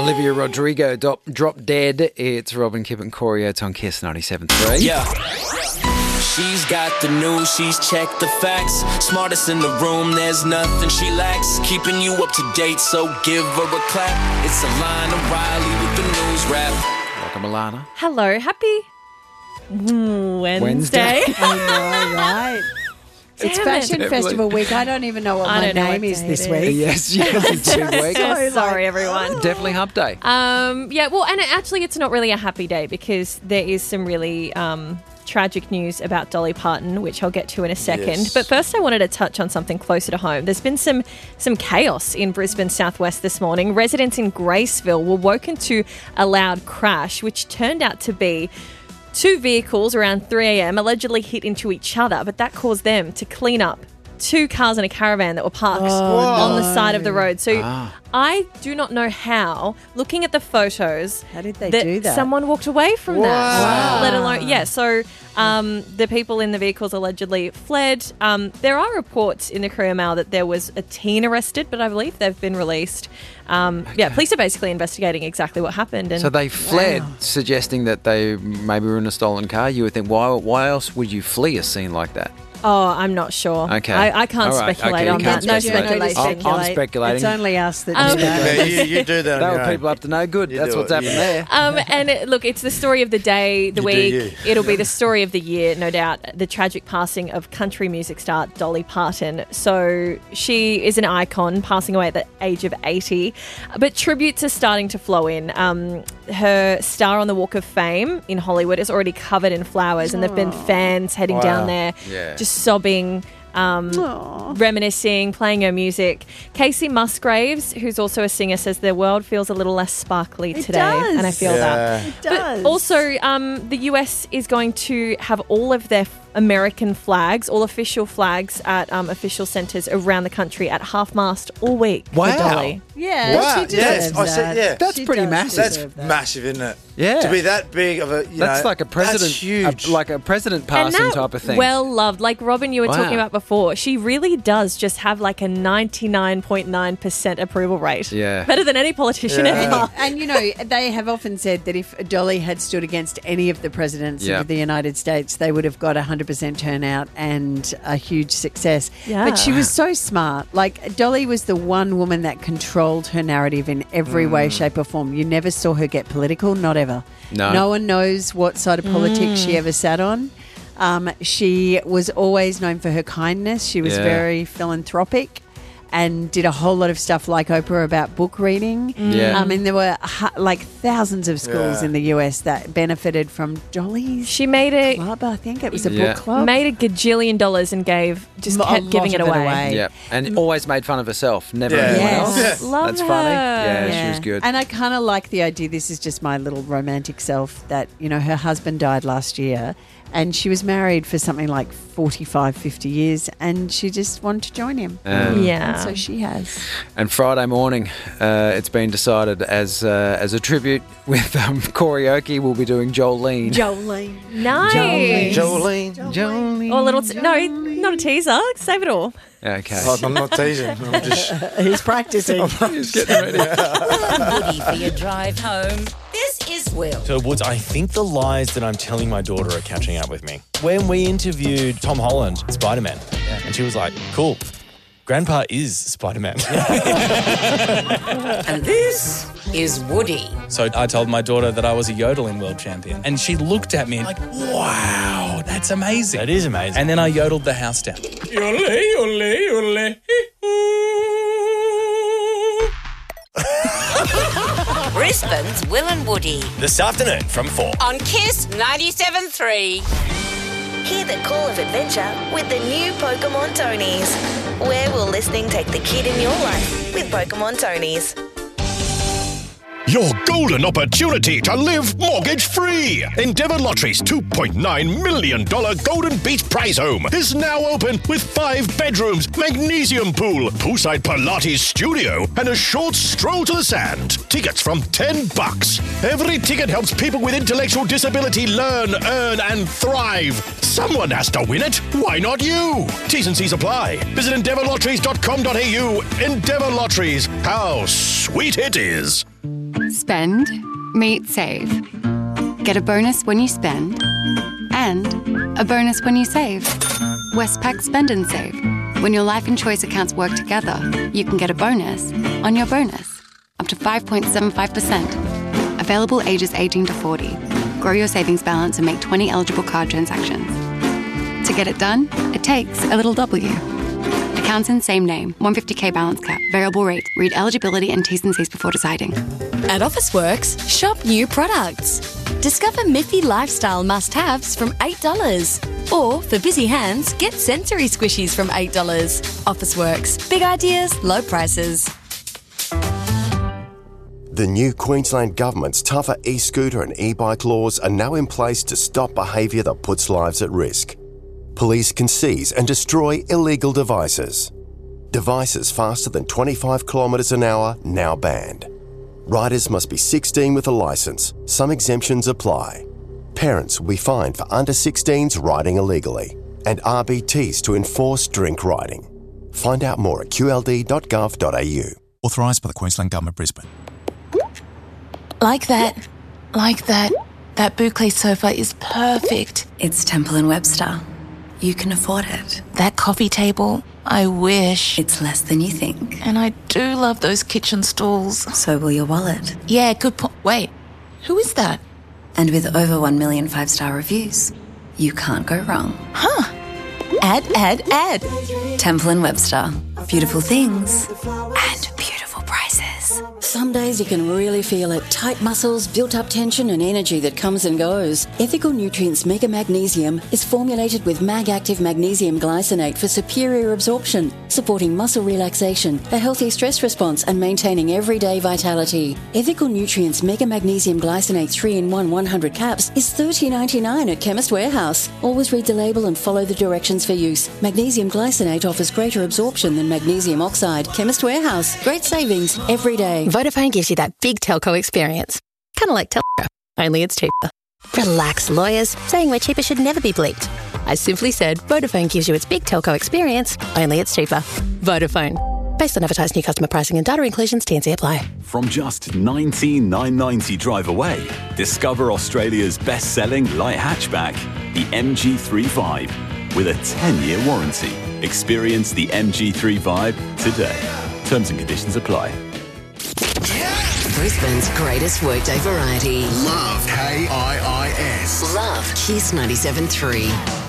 Olivia Rodrigo drop dead. It's Robin, Kip and Corey Oates on Kiss 97.3. Yeah. She's got the news, she's checked the facts. Smartest in the room, there's nothing she lacks. Keeping you up to date, so give her a clap. It's Alana Riley with the news wrap. Welcome, Alana. Hello, happy Wednesday. I know, right? It's Fashion Festival week. I don't even know what my name is this week. Yes, it's big week. Sorry, everyone. Definitely hump day. Yeah, well, and actually it's not really a happy day because there is some really tragic news about Dolly Parton, which I'll get to in a second. Yes. But first I wanted to touch on something closer to home. There's been some chaos in Brisbane southwest this morning. Residents in Graceville were woken to a loud crash, which turned out to be two vehicles around 3 a.m. allegedly hit into each other, but that caused them to clean up two cars and a caravan that were parked on the side of the road. So I do not know how, looking at the photos, how did they do that? Someone walked away from that. Wow. Let alone, so the people in the vehicles allegedly fled. There are reports in the Courier Mail that there was a teen arrested, but I believe they've been released. Yeah, police are basically investigating exactly what happened. And so they fled, suggesting that they maybe were in a stolen car. You would think, why else would you flee a scene like that? Oh, I'm not sure. Okay. I can't speculate on that. No speculation. I'm speculating. It's only us that do that. You do that. There were people up to no good. That's what's happened there. Look, it's the story of the day, the week. It'll be the story of the year, no doubt. The tragic passing of country music star Dolly Parton. So she is an icon, passing away at the age of 80. But tributes are starting to flow in. Her star on the Walk of Fame in Hollywood is already covered in flowers, and there've been fans heading down there, just sobbing, reminiscing, playing her music. Casey Musgraves, who's also a singer, says the world feels a little less sparkly today. Does. And I feel that. It does. But also, the US is going to have all of their American flags, all official flags at official centres around the country at half-mast all week for Dolly. Yeah, Wow. she deserves Yes, I said, yeah. That's She pretty does massive. That's deserve that. massive, isn't it? Yeah. To be that big of a, That's like a president, That's huge. like a president And passing that type of thing. well loved, like Robin, you were Wow. talking about before. She really does just have like a 99.9% approval rate. Yeah. Better than any politician ever. And, you know, they have often said that if Dolly had stood against any of the presidents of the United States, they would have got 100% turnout and a huge success. Yeah. But she was so smart. Like, Dolly was the one woman that controlled her narrative in every way, shape or form. You never saw her get political, not ever. No one knows what side of politics she ever sat on. She was always known for her kindness. She was very philanthropic and did a whole lot of stuff like Oprah about book reading. Yeah. I mean, there were like thousands of schools in the US that benefited from Dolly's She made a club. I think it was a book club. made $1 gajillion and kept giving it away. Yeah, and always made fun of herself, never Yeah. anyone Yes. else. Love That's her. funny. Yeah, she was good. And I kind of like the idea, this is just my little romantic self, that, you know, her husband died last year and she was married for something like 45, 50 years and she just wanted to join him. Yeah. And so she has. And Friday morning, it's been decided as a tribute with karaoke, we'll be doing Jolene. Jolene. Nice. Jolene. Jolene. Or a little, no, not a teaser. Save it all. Okay. Oh, I'm not teasing. I'm just... He's practicing. He's getting ready. Woody for your drive home. This is Will. So, Woods, I think the lies that I'm telling my daughter are catching up with me. When we interviewed Tom Holland, Spider-Man, and she was like, cool, Grandpa is Spider-Man. And this is Woody. So I told my daughter that I was a yodeling world champion. And she looked at me like, wow, that's amazing. That is amazing. And then I yodeled the house down. Yole, yole, yole. Brisbane's Will and Woody. This afternoon from 4. On Kiss 97.3. Hear the call of adventure with the new Pokemon Tonys. Where will listening take the kid in your life with Pokemon Tonys? Your golden opportunity to live mortgage-free. Endeavour Lottery's $2.9 million Golden Beach prize home is now open with 5 bedrooms, magnesium pool, poolside Pilates studio, and a short stroll to the sand. Tickets from $10. Every ticket helps people with intellectual disability learn, earn, and thrive. Someone has to win it. Why not you? T's and C's apply. Visit endeavourlotteries.com.au. Endeavour Lotteries. How sweet it is. Spend, meet, save. Get a bonus when you spend and a bonus when you save. Westpac Spend and Save. When your life and choice accounts work together, you can get a bonus on your bonus, up to 5.75%. Available ages 18 to 40. Grow your savings balance and make 20 eligible card transactions. To get it done, it takes a little W. Accounts in same name, 150k balance cap, variable rate. Read eligibility and T's and C's before deciding. At Officeworks, shop new products. Discover Miffy lifestyle must-haves from $8. Or, for busy hands, get sensory squishies from $8. Officeworks. Big ideas, low prices. The new Queensland Government's tougher e-scooter and e-bike laws are now in place to stop behaviour that puts lives at risk. Police can seize and destroy illegal devices. Devices faster than 25 kilometres an hour now banned. Riders must be 16 with a licence. Some exemptions apply. Parents will be fined for under 16s riding illegally, and RBTs to enforce drink riding. Find out more at qld.gov.au. Authorised by the Queensland Government, Brisbane. Like that. That boucle sofa is perfect. It's Temple & Webster. You can afford it. That coffee table, I wish. It's less than you think. And I do love those kitchen stools. So will your wallet. Yeah, good point. Wait, who is that? And with over 1 million 5-star reviews, you can't go wrong. Huh. Add. Temple & Webster. Beautiful things and beautiful prices. Some days you can really feel it. Tight muscles, built-up tension and energy that comes and goes. Ethical Nutrients Mega Magnesium is formulated with Mag-Active Magnesium Glycinate for superior absorption, supporting muscle relaxation, a healthy stress response and maintaining everyday vitality. Ethical Nutrients Mega Magnesium Glycinate 3-in-1 100 caps is $30.99 at Chemist Warehouse. Always read the label and follow the directions for use. Magnesium Glycinate offers greater absorption than magnesium oxide. Chemist Warehouse. Great savings every day. Vodafone gives you that big telco experience. Kind of like telco, only it's cheaper. Relax, lawyers. Saying we're cheaper should never be bleeped. I simply said Vodafone gives you its big telco experience, only it's cheaper. Vodafone. Based on advertised new customer pricing and data inclusions, T&C apply. From just $19,990 drive away, discover Australia's best-selling light hatchback, the MG3 Vibe, with a 10-year warranty. Experience the MG3 Vibe today. Terms and conditions apply. Brisbane's greatest workday variety. Love KIIS. Love Kiss 97.3.